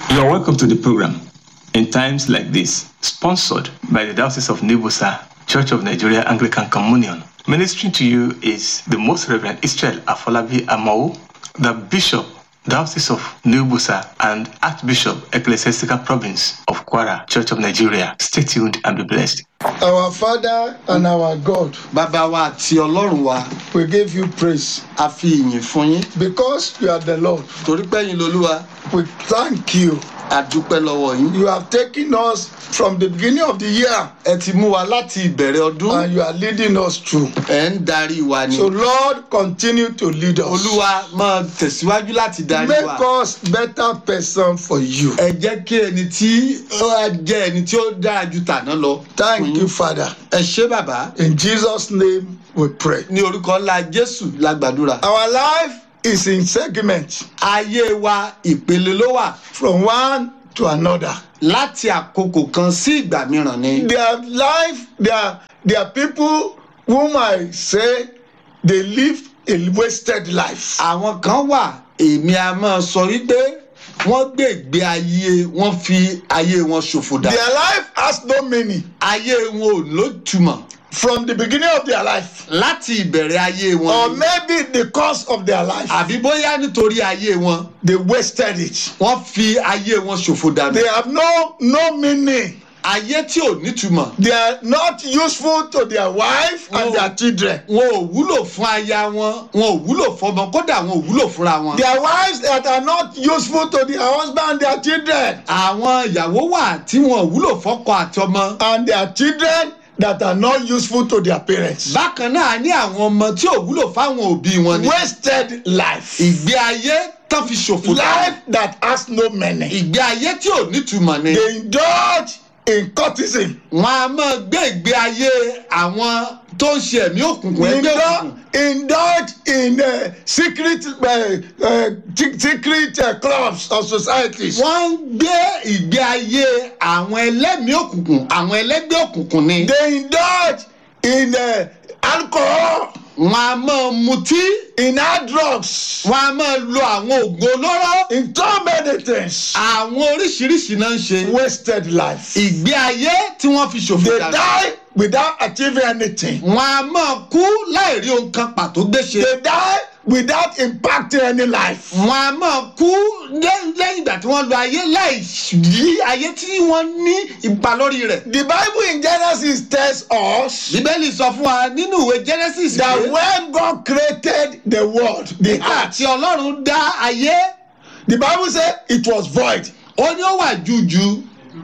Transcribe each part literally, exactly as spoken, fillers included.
You are welcome to the program in times like this, sponsored by the Diocese of Nibusa, Church of Nigeria Anglican Communion. Ministering to you is the Most Reverend Israel Afolabi Amao, the Bishop, Diocese of Nibusa, and Archbishop, Ecclesiastical Province of Kwara, Church of Nigeria. Stay tuned and be blessed. Our Father and our God, Bàbá wa àti Ọlọ́run wa, we give you praise a fi ìyìn fún yín. because you are the Lord. Torí pé ẹ̀yin l'Olúwa, We thank you. a dúpẹ́ lọ́wọ́ yín. You have taken us from the beginning of the year Ẹ ti mú wa láti ìbẹ̀rẹ̀ ọdún. and you are leading us through. Ẹ ń darí wa ni. So Lord, continue to lead us. Olúwa máa tẹ̀síwájú láti darí Make wa. us better person for you. Ẹ jẹ́ kí ẹni tí ó jẹ́ ẹni tí ó dára ju tàná lọ. Thank you, Father. Ẹ ṣé bàbá. In Jesus' name we pray. Ní orúkọ ńlá Jésù la gbàdúrà. Our life is in segments Ayé wa ìpele ló wà. from one to another. Láti àkókò kan sí ìgbà mìíràn ni. Their life, their, their people whom I say they live a wasted life. Àwọn kan wà èmi a máa sọ wípé wọ́n gbé ìgbé ayé wọ́n fi ayé wọn ṣòfò dà. Their life has no meaning. Ayé wọn ò lójúmọ̀. From the beginning of their life, Láti ìbẹ̀rẹ̀ ayé or wọn ni. maybe the cause of their life, Àbí bóyá nítorí ayé wọn they wasted it. wọ́n fi ayé wọn ṣòfò dànù. They have no no meaning. Ayé tí ò nítumọ̀. They are not useful to their wife and No. their children. Wọn ò wúlò fún aya wọn, wọn ò wúlò fọmọ, kódà wọn ò wúlò fúnra wọn. Their wives that are not useful to their husband and their children, Àwọn ìyàwó wà tí wọn ò wúlò fọ́kọ àti ọmọ. and their children that are not useful to their parents. Bákan náà ní àwọn ọmọ tí ò wúlò fáwọn òbí wọn ni. Wasted life. Ìgbé ayé tán fi ṣòfò dànù. Life that has no meaning. Ìgbé ayé tí ò nítumọ̀ ni. They indulge in courtesan. Wọ́n á máa gbé ìgbé ayé àwọn tó ń ṣe ẹ̀mí òkùnkùn ẹgbẹ́ òkùnkùn. Indulge in uh, secret uh, uh, secret uh, clubs or societies. Wọ́n ń gbé ìgbé ayé àwọn ẹlẹ́mìí òkùnkùn, àwọn ẹlẹ́gbẹ́ òkùnkùn ni. They indulge in uh, alcohol, Wọ́n á máa mutí. in hard drugs, Wọ́n á máa lo àwọn oògùn olóró. in so many things. Àwọn oríṣiríṣi náà ń ṣe. Wasted life. Ìgbé ayé tí wọ́n fi ṣòfò They dànù. die without achieving anything. Wọ́n á máa kú láì rí ohun kan pàtó gbé ṣe. They die without impacting any life. Wọ́n á máa kú lẹ́- lẹ́yìn ìgbà tí wọ́n lo ayé láì yí ayé tí wọ́n ní ipa lórí rẹ̀. The Bible in Genesis tells us Bíbélì sọ fún wa nínú ìwé Genesis that pé when God created the world, the nígbà earth, tí Ọlọ́run dá ayé, the Bible said it was void, ó ní ó wà jújù,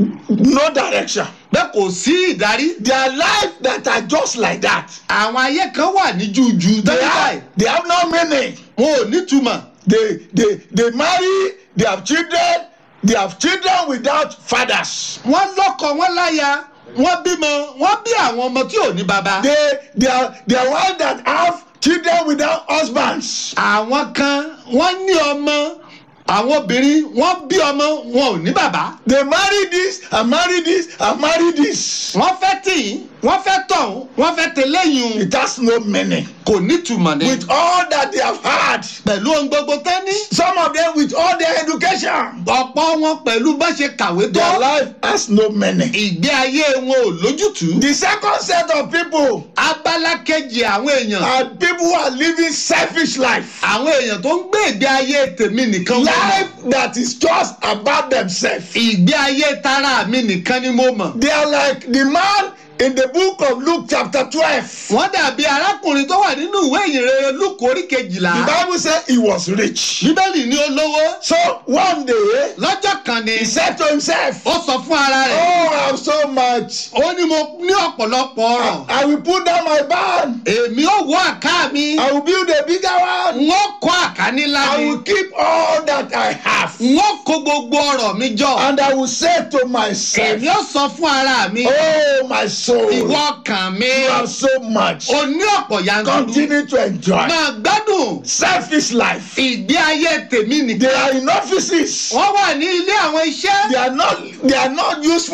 no direction. bẹ́ẹ̀ kò sí ìdarí. There are lives that are just like that. Àwọn ayé kan wà ní jújù They lórí have, báyìí. they have no meaning. Wọn ò nítumọ̀. They, they, they marry, they have children, they have children without fathers. Wọ́n lọ́kọ, wọ́n láya, wọ́n bímọ, wọ́n bí àwọn ọmọ tí ò ní baba. They, they are, they are ones that have children without husbands. Àwọn kan wọ́n ní ọmọ, àwọn obìnrin wọ́n bí ọmọ, wọn ò ní bàbá. They marry this and marry this and marry this. Wọ́n fẹ́ tìyín, wọ́n fẹ́ tọ̀hún, wọ́n fẹ́ tẹ̀léyìn. It has no meaning. Kò nítumọ̀ ni. With all that they have had, Pẹ̀lú ohun gbogbo tán ní. some of them with all their education, Ọ̀pọ̀ wọn pẹ̀lú bá ṣe kàwé their tó. life has no meaning. Ìgbé ayé wọn ò lójútùú. The second set of people Abala kejì àwọn èèyàn. are people who are living selfish life. Àwọn èèyàn tó ń gbé ìgbé ayé tèmi nìkan. Life that is just about themselves. Ìgbé ayé tara mi nìkan ni mo mọ̀. They are like the man in the book of Luke chapter twelve. Wọ́n dàbí arákùnrin tó wà nínú ìwé ìyìnrere Lúùkù orí The kejìlá. Bible said he was rich. Bíbélì ní ó lówó. So one day Lọ́jọ́ kan ni he said to himself, ó sọ fún ara rẹ̀. oh, I have so much. Ó ní mo ní ọ̀pọ̀lọpọ̀ ọrọ̀. I will put down my barn. Èmi ò wọ àká mi. I will build a bigger one. N ó kọ́ àká nílá I mi. will keep all that I have. N ó kó gbogbo ọrọ̀ mi jọ. And I will say to myself, Èmi ó sọ fún ara mi. oh, my soul, Ìwọ ọkàn mi. you have so much. O ní ọ̀pọ̀ yanturu. Continue to enjoy. Máa gbádùn. Selfish life. Ìgbé ayé tèmi They nìkan. are in offices. Wọ́n wà ní ilé àwọn iṣẹ́. They are not, they are not useful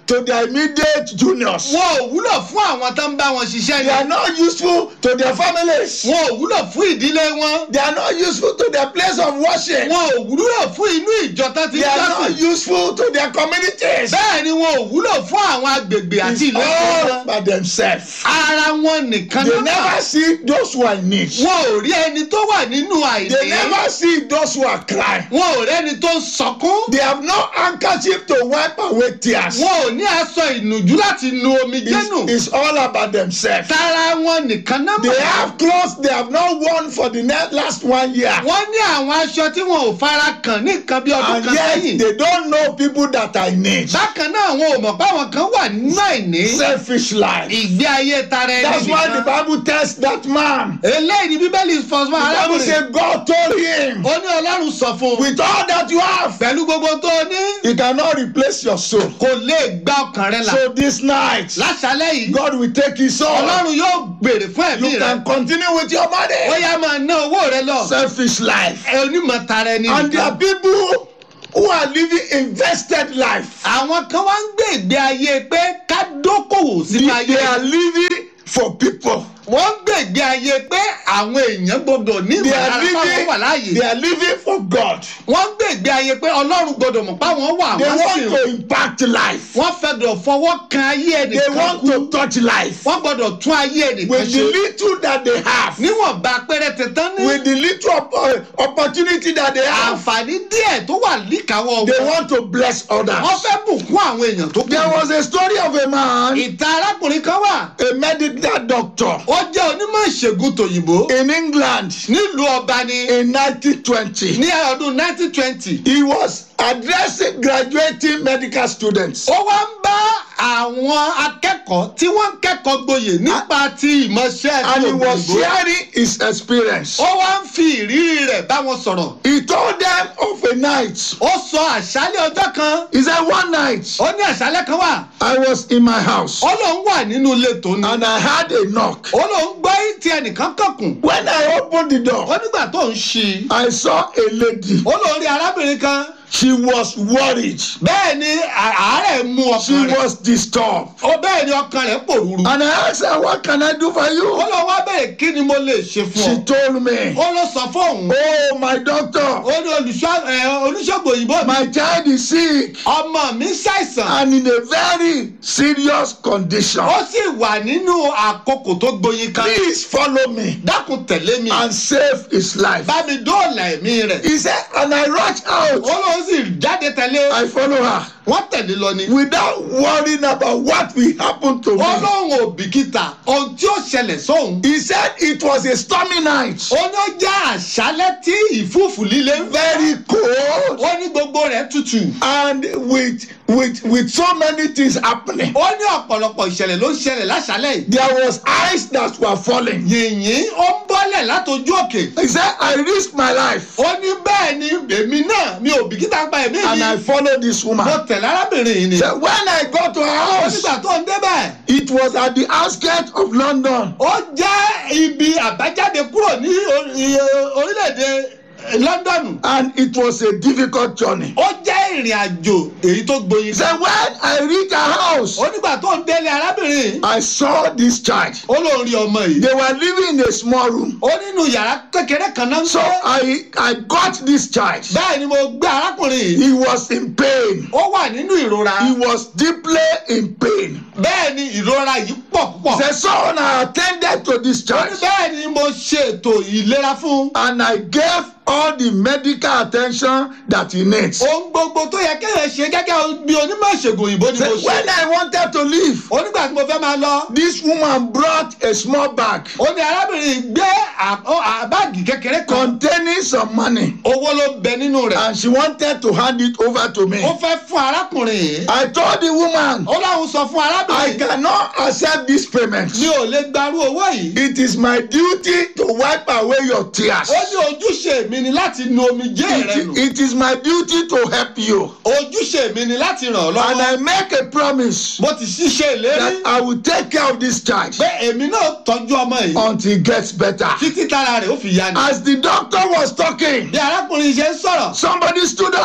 to their immediate juniors. wọn ò wúlò fún àwọn tó ń bá wọn ṣiṣẹ́ They are ni. not useful to their families. wọn ò wúlò fún ìdílé wọn. They are not useful to their place of worship. wọn ò wúlò fún inú ìjọ tó ti They ń are not jọ́sìn. useful to their communities. bẹ́ẹ̀ ni wọn ò wúlò fún àwọn agbègbè àti It's ìlú all wọn. by themselves. ara wọn nìkan They náà. never see those who are in need. wọn ò rí ẹni tó wà nínú They àìní. never see those who are crying. wọn ò rí ẹni tó ń sọkún. They have no handkerchief to wipe away tears. wọn ò ní aṣọ ìnùjú láti nu omijé nù. It's, it's all about themselves. tara wọn nìkan náà. They have clothes they have not worn for the ne- last one year. wọ́n ní àwọn aṣọ tí wọn ò fara kàn ní nǹkan bí ọdún And kan yet sẹ́yìn. they don't know people that are in need. bákan náà wọn ò mọ̀ pé àwọn kan wà nínú àìní. Selfish life. ìgbé ayé tara ẹni That's why the nìkan. Bible tells that man. eléyìí ni bíbélì fọ fún The Bible arákùnrin. says God told him, ó ní ọlọ́run sọ fún un. with all that you have, pẹ̀lú gbogbo tó o ní. He cannot replace your soul. kò lè gba ọkàn rẹ là. So this night, láṣálẹ́ yìí. God will take his soul. ọlọ́run yóò béèrè fún ẹ̀mí You rẹ. can continue with your ó money. yá máa ná owó rẹ lọ. Selfish life. ẹ onímọ̀ tara ẹni And there are nìkan. people who are living invested life. àwọn kan wá ń gbé ìgbé ayé pé ká dókòwò They, sínú ayé. they are living for people. wọ́n ń gbé ìgbé ayé pé àwọn èèyàn gbọdọ̀ ní They ìmọ̀ are lára fáwọn wà living, láàyè. they are living for God. wọ́n ń gbé ìgbé ayé pé ọlọ́run gbọdọ̀ mọ̀ páwọn wà They wọ́n sì want rìn. to impact life. wọ́n fẹ́dọ̀ fọwọ́ kan ayé They ẹnìkan want kú. to touch life. wọ́n gbọdọ̀ tún ayé ẹnìkan With the ṣe. little that they have, níwọ̀nba péréte tán ní. with the little op- uh, opportunity that they have, àǹfààní díẹ̀ tó wà líkàwọ́ they wọn. want to bless wọ́n others. fẹ́ bùkún àwọn èèyàn tó kù. There was a story of a man, ìta arákùnrin kan wà. a medical doctor ó jẹ́ onímọ̀ ìṣègùn tòyìnbó. in England nílùú ọba ni. in nineteen twenty. ní ọdún nineteen twenty. He was addressing graduating medical students. ó wá ń bá àwọn akẹ́kọ̀ọ́ tí wọ́n ń kẹ́kọ̀ọ́ gboyè nípa ti ìmọ̀ṣẹ́ And he ti was òyìnbó. sharing his experience. ó wá ń fi ìrírí rẹ̀ bá wọn sọ̀rọ̀. He told them of a night. ó sọ àṣálẹ́ ọjọ́ kan. He said, one night ó ní àṣálẹ́ kan wà. I was in my house ó lóun wà nínú ilé tó ní. and I had a knock. ó lóun gbọ́ tí ẹnìkan kànkùn. When I opened the ó door, nígbà tó ń ṣí. I saw a lady. ó lóun rí arábìnrin kan. She was worried. bẹ́ẹ̀ ni à- àárẹ̀ mú She ọkàn rẹ̀. was disturbed. ó bẹ́ẹ̀ ni ọkàn rẹ̀ pòrúurú. And I asked her, what can I do for ó you? lóun wá bẹ̀rẹ̀ kí ni mo lè ṣe fún She ọ. told me, ó ló sọ fóun. oh, my doctor, ó ní olùṣọ́ ẹ, oníṣègùn òyìnbó mi. my child is sick ọmọ mi ṣàìsàn. and in a very serious condition. ó sì wà nínú àkókò tó gboyin kan. Please follow me dákun tẹ̀lé mi. and save his life. bá mi dóòlà ẹ̀mí rẹ̀. He said, and I rushed ó out. lóun sì jáde tẹ̀lé. I follow her wọ́n tẹ̀lé lọ ni. without worrying about what will happen to ó me. lóun ò bìkítà ohun tí ó ṣẹlẹ̀ sóun. He said it was a stormy night, ó ní ó jẹ́ àṣálẹ́ tí ìfúùfù líle ń fẹ́. very cold, ó ní gbogbo rẹ̀ tutù. and with with with so many things happening. ó ní ọ̀pọ̀lọpọ̀ ìṣẹ̀lẹ̀ ló ń ṣẹlẹ̀ láṣálẹ̀ yìí. There was ice that were falling. yìnyín ó ń bọ́lẹ̀ látojú òkè. He said, I risked my life ó ní bẹ́ẹ̀ ni èmi náà mi ò bìkítà pa ẹ̀mí and I mi. followed this mo woman. tẹ̀lé arábìnrin yìí ni. So when I got to her ó house, nígbà tó ń débẹ̀. it was at the outskirts of London. ó jẹ́ ibi àbájáde kúrò ní o- i- orílẹ̀-èdè London. And it was a difficult journey. ó jẹ́ ìrìn àjò èyí tó gboyin. So when I reached her house, ó nígbà tó ń délé arábìnrin. I saw this child. ó lóun rí ọmọ yìí. They were living in a small room. ó nínú yàrá kékeré kan náà ń So gbé. I I got this child. bẹ́ẹ̀ ni mo gbé arákùnrin yìí. He was in pain. ó wà nínú ìrora. He was deeply in pain. bẹ́ẹ̀ ni ìrora yìí pọ̀ púpọ̀. The son I attended to this ó ní child bẹ́ẹ̀ ni mo ṣe ètò ìlera fún un. and I gave all the medical attention that he needs. ohun gbogbo tó yẹ kéèyàn ṣe gẹ́gẹ́ bí onímọ̀ ìṣègùn òyìnbó ni mo So ṣe. when I wanted to leave, ó nígbà tí mo fẹ́ máa lọ. this woman brought a small bag ó ní arábìnrin gbé à- ó- à- báàgì kékeré kan. containing some money owó ló bẹ nínú rẹ̀. and she wanted to hand it over to me. ó fẹ́ fún arákùnrin yìí. I told the woman, ó láwọn sọ fún I arábìnrin. cannot accept this payment. mi ò lè gbarú owó yìí. It is my duty to wipe away your tears. ó ní ojúṣe mi ni láti nu omijé rẹ nù. It, it is my duty to help you. ojúṣe mi ni láti ràn ọ́ And lọ́wọ́. I make a promise mo ti ṣiṣẹ́ that ìlérí. I will take care of this child pé èmi náà tọ́jú ọmọ yìí. until he gets better. títí tára rẹ̀ ó fi yá ni. As the doctor was talking, bí arákùnrin ṣe ń sọ̀rọ̀. somebody stood up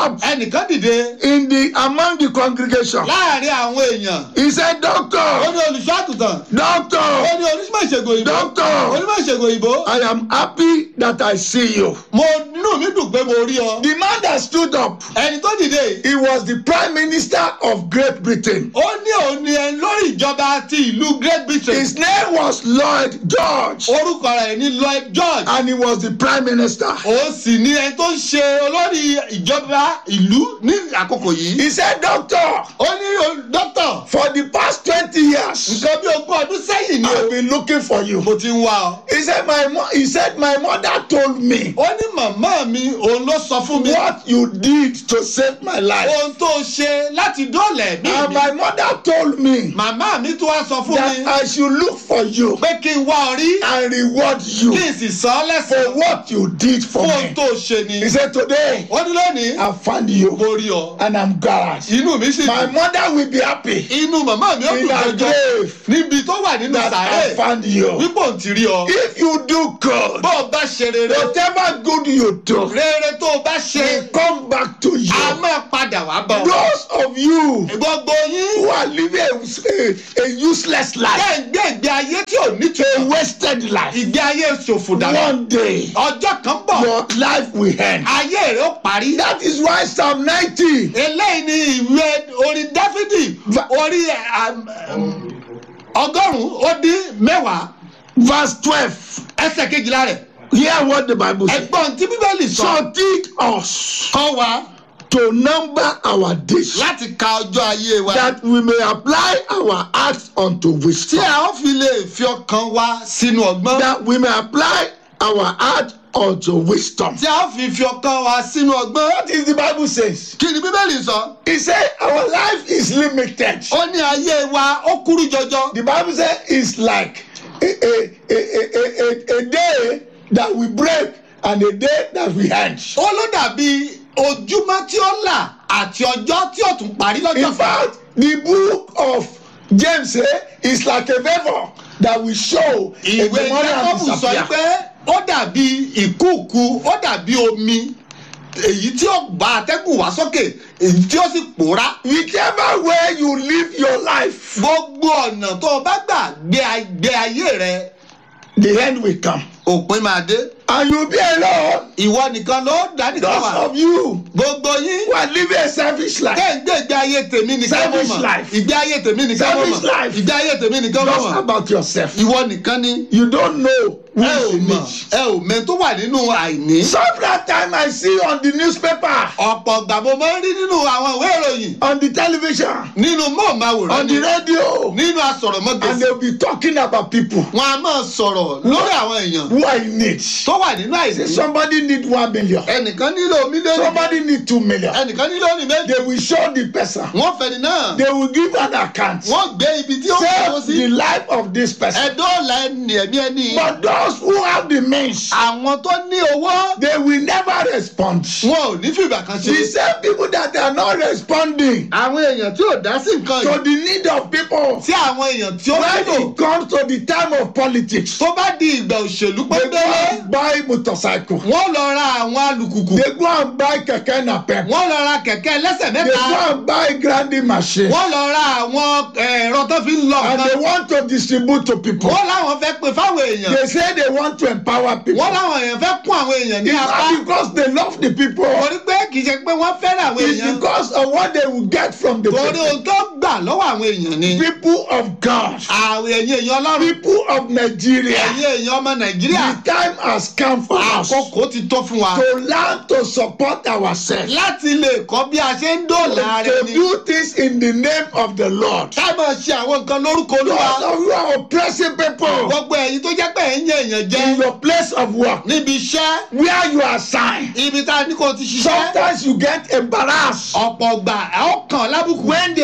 up ẹnìkan dìde in the among the congregation. láàrin àwọn èèyàn. He said, ó Doctor, ní olùṣọ́àgùtàn. ó doctor, ní onímọ̀ ìṣègùn òyìnbó. Doctor. onímọ̀ ìṣègùn òyìnbó. I am happy that I see you. mo nínú mi dùn pé mo rí ọ. The man that stood up, ẹni tó dìde. he was the Prime Minister of Great Britain. ó ní òun ni ẹni lórí ìjọba ti ìlú Great Britain. His name was Lloyd George, orúkọ rẹ̀ ní Lloyd George. and he was the Prime Minister. ó sì ní ẹni tó ń ṣe olórí ìjọba ìlú ní àkókò yìí. He said, Doctor, ó ní dókítà. for the past twenty years, nǹkan bí ogún ọdún sẹ́yìn ni I've o. been looking for you. mo ti ń wá ọ. He said, my mo- he said, my mother told me ó ní màmá mi òun ló sọ fún mi. what you did to save my life. ohun tó ṣe láti dóòlà ẹ̀mí And mi. my mother told me màmá mi tún wá sọ fún that mi I should look for you pé kí n wá ọ rí and reward you kí n sì san ọ́ for lẹ́sàn-án what you did for fún ohun me. tó ṣe ni. He said, today ó ní lónìí I found you mo rí ọ. and I'm glad. inú mi sì My dùn. mother will be happy inú màmá mi ó in dùn her jọjọ grave níbi tó wà nínú that I sàárè found you. wípé òun ti rí ọ. If you do good, bó o bá ṣe rere whatever good you do rere tó o bá ṣe will come back to a you. máa padà wá bọ̀. Those of you gbogbo yín who are living a, a, a useless life, kẹ́ ń gbé ìgbé ayé tí ò ní a tó wasted life, ìgbé ayé ṣòfò dànù. one day ọjọ́ kan bọ̀ your life will end. ayé rẹ̀ ó parí. That is why Psalm ninety, eléyìí ni ìwé orin dáfídì Va- orí um, um, ọgọ́rùn-ún ó dín mẹ́wàá verse twelve. ẹsẹ̀ kejìlá rẹ̀. Hear what the Bible says. ẹ̀gbọ́n tí bíbélì sọ So teach us kọ́ wa to number our days, láti ka ọjọ́ ayé wa that we may apply our acts unto tí wisdom. a ó fi lè fi ọkàn wa sínú ọgbọ́n That we may apply our acts unto wisdom. tí a ó fi fi ọkàn wa sínú ọgbọ́n. What is the Bible says? kí ni bíbélì sọ? He said our life is limited. ó ní ayé wa ó kúrú jọjọ. The Bible says it's like a, a, a, a, a, a day that we break and a day that we end. ó ló dàbí ojúmọ́ tí ó là àti ọjọ́ tí ó tún parí lọ́jọ́ In fact, the book of James eh, is like a vapor that will show in ìwé the morning and Jákọ́bù sọ disappear. pé ó dàbí ìkúùkù ó dàbí omi èyí tí ó bá atẹ́gùn wá sókè èyí tí ó sì pòórá. Whichever way you live your life, gbogbo ọ̀nà tó o bá gbà gbé ay- gbé ayé rẹ the end will come. òpin máa dé. And you'll be alone. ìwọ nìkan ló dá nìkan Those wà. of you gbogbo yín who are living a selfish life, kẹ́ ń gbé ìgbé ayé tèmi nìkan mọ̀ Selfish mọ̀ life. ìgbé ayé tèmi nìkan mọ̀ Selfish mọ̀ life. ìgbé ayé tèmi nìkan mọ̀ just mọ̀ about yourself. ìwọ nìkan ni. You don't know who ẹ ò is in mọ̀ it. ẹ ò mẹ́ tó wà nínú àìní. Some that time I see on the newspaper, ọ̀pọ̀ ìgbà mo máa ń rí nínú àwọn ìwé ìròyìn on the television, nínú mọ́ọ̀máwòrán on the ni radio, nínú and asọ̀rọ̀mọ́gbèsì they'll be talking about people wọn a máa sọ̀rọ̀ lórí àwọn èèyàn who are in it. tó wà nínú àìní. Somebody need one million. ẹnìkan nílò mílíọ̀nù Somebody need two million. ẹnìkan nílò ní méjì. They will show the person. wọ́n fẹ́ni náà They will give an account. wọ́n gbé ibi tí ó kọ́ Save the sí life of this person. ẹ̀dọ́ọ̀lá ẹni ẹ̀mí ẹni. But those who have the means, àwọn tó ní owó they will never respond. wọn ò ní fìgbà kan The ṣe. same people that are not responding àwọn èèyàn tí ò dá sí nǹkan to yìí the need of people, tí àwọn èèyàn tí ó when nílò it comes to the time of politics, tó bá di ìgbà òṣèlú they go pẹ́ńpẹ́lẹ́ and buy motorcycle. wọ́n lọ ra àwọn alùpùpù They go and buy keke napep. wọ́n lọ ra kẹ̀kẹ́ ẹlẹ́sẹ̀ They mẹ́ta go and buy grinding machine. wọ́n lọ ra àwọn ẹ̀rọ tó fi ń lọ And they nǹkan want to distribute to people. wọ́n láwọn fẹ́ pè fáwọn èèyàn They say they want to empower people. wọ́n láwọn èèyàn fẹ́ kún àwọn èèyàn ní It's apá not because they love the people. torí pé kì í ṣe pé wọ́n fẹ́ràn àwọn It's èèyàn because of what they will get from the torí people. ohun tó gbà lọ́wọ́ àwọn èèyàn ni People of God. àwọn ẹ̀yin èèyàn ọlọ́run People of Nigeria. ẹ̀yin èèyàn ọmọ nàìjíríà The time has come for us to àkókò ti tó fún wa learn to support ourselves. láti lè kọ́ bí a ṣe ń dóòlà ara To ẹni do things in the name of the Lord. ká máa ṣe àwọn nǹkan lórúkọ olúwa Those of you are oppressing people gbogbo ẹ̀yin tó jẹ́ pé ẹ̀ ń yẹ èèyàn jẹ in your place of work, níbi iṣẹ́ where you are assigned. ibi tá a ní kó o ti ṣiṣẹ́ Sometimes you get embarrassed ọ̀pọ̀ gbà ẹ̀ ó kàn lábùkù when they arrest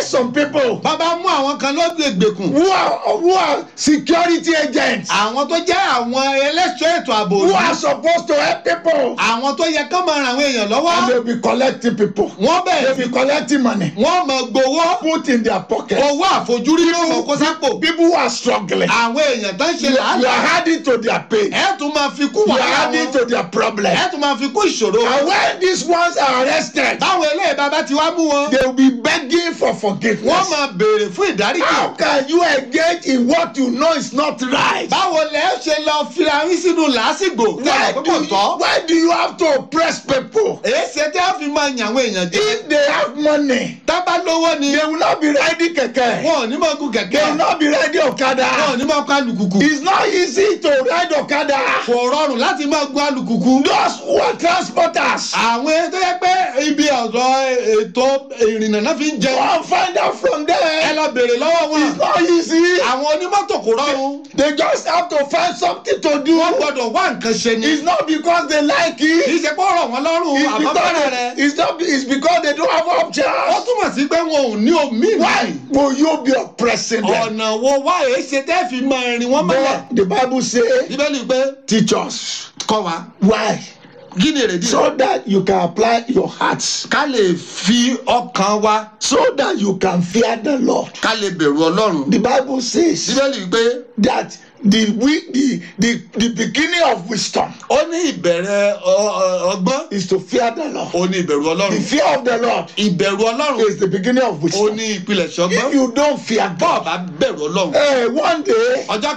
some people bàbá mú àwọn kan lọ́dún ìgbèkùn. who are who are security agents, àwọn tó jẹ́ àwọn ẹlẹ́ṣọ́ ètò ààbò who òní. are supposed to help people, àwọn tó yẹ kán máa ràn àwọn èèyàn and lọ́wọ́. they be collecting people. wọ́n They bẹ̀rẹ̀ be collecting money, wọ́n máa gbowó. put in their pocket. owó àfojúrí ló mọ̀ kó sápò. People who are struggling, àwọn èèyàn tó ń ṣe you, you are làálàá. adding to their pain. ẹ tún máa fi kú You are wàhálà adding wọn. to their problem. ẹ tún máa fi kú ìṣòro. And when these ones are arrested, báwo eléyìí bàbá ti wá mú wọn. they will be begging for forgiveness. wọ́n máa béèrè fún ìdáríjì. How can you engage in what you know is not right? báwo lẹ ṣe lọ fira yín sínú làásìgbò. Why do, you, why do you have to oppress people? èyí ṣe tí a fi máa yàn àwọn èèyàn jẹ. If they have money, tábà lówó ni. they will not be riding kẹ̀kẹ́. wọn ò ní máa gun They will kẹ̀kẹ́. not be riding wọn ò Okada. ní máa kọ alùkùkù. It's not easy to ride Okada. kò rọrùn láti máa gun alùkùkù. Those who are transporters, àwọn tó yẹ pé ibi ọ̀dọ̀ ètò ìrìnnà náà fi ń go jẹun. and find out from ẹ them. lọ béèrè lọ́wọ́ wọn. It's not easy. àwọn onímọ́tò kò rọrùn. They just have to find something to do. wọ́n gbọ́dọ̀ wá nǹkan ṣe ni. It's not because they like kì í it. ṣe pé ó rọ̀ wọ́n lọ́rùn It's àmọ́ because, bẹ́rẹ̀ they, rẹ̀. it's, not, it's because they don't have ó options. túmọ̀ sí pé wọn ò ní omi. Why will you be oppressing them? ọ̀nà wo wá èé ṣe tẹ́ fi máa rìn wọ́n mọ́lẹ̀. But the Bible says, bíbélì pé teach us. kọ́ wa. Why? kí ni èrèdí. So that you can apply your hearts. ká lè fi ọkàn wa. So that you can fear the Lord. ká lè bẹ̀rù ọlọ́run. The Bible says bíbélì pé that the we the the the beginning of wisdom ó ní ìbẹ̀rẹ̀ ọ- ọ- ọgbọ́n. is to fear the Lord. ó ní ìbẹ̀rù The ọlọ́run. fear of the Lord ìbẹ̀rù ọlọ́run. is the beginning of ó wisdom. ní ìpilẹ̀ṣẹ̀ If ọgbọ́n. you don't fear bọ́ọ̀ God, bá bẹ̀rù ọlọ́run. eh, one day ọjọ́